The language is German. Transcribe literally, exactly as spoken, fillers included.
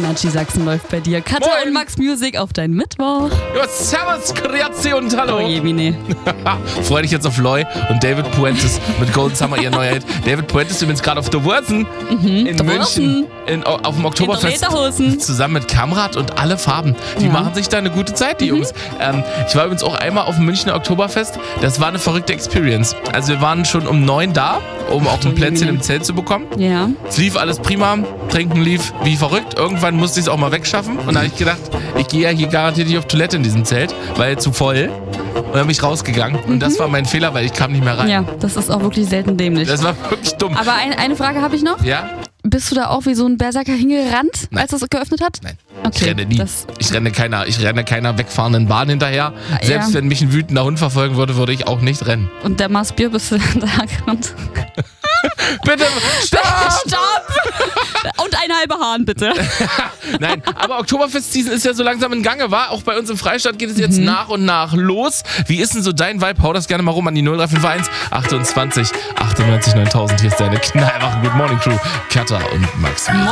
Energy Sachsen läuft bei dir. Katja Moin. und Max Music auf deinen Mittwoch. Ja, servus, grüezi und hallo. Oh je, Mine. Freu dich jetzt auf Loy und David Puentes mit Golden Summer, ihr neuer Hit. David Puentes ist übrigens gerade auf The Wurzen in The München in, auf dem Oktoberfest. In Lederhosen. Zusammen mit Kamrat und alle Farben. Die Ja. machen sich da eine gute Zeit, die Jungs. Ähm, ich war übrigens auch einmal auf dem Münchner Oktoberfest. Das war eine verrückte Experience. Also wir waren schon um neun da, um auch ein Plätzchen im Zelt zu bekommen. Ja. Es lief alles prima, Trinken lief wie verrückt. Irgendwann musste ich es auch mal wegschaffen. Und dann habe ich gedacht, ich gehe ja hier garantiert nicht auf Toilette in diesem Zelt, weil zu voll. Und dann bin ich rausgegangen. Und das war mein Fehler, weil ich kam nicht mehr rein. Ja, das ist auch wirklich selten dämlich. Das war wirklich dumm. Aber ein, eine Frage habe ich noch. Ja? Bist du da auch wie so ein Berserker hingerannt, Nein. als das geöffnet hat? Nein. Okay, Ich renne nie. das- Ich renne keiner, ich renne keiner wegfahrenden Bahn hinterher. Ah, Selbst ja. wenn mich ein wütender Hund verfolgen würde, würde ich auch nicht rennen. Und der Maß Bier bist du da gerannt. Bitte, stopp! Stopp! Und ein halber Hahn, bitte. Nein, aber Oktoberfest-Season ist ja so langsam in Gange, war? Auch bei uns im Freistaat geht es jetzt nach und nach los. Wie ist denn so dein Vibe? Hau das gerne mal rum an die null drei fünf eins achtundzwanzig achtundneunzig neuntausend. Hier ist deine knallwache Good Morning Crew. Katja und Max.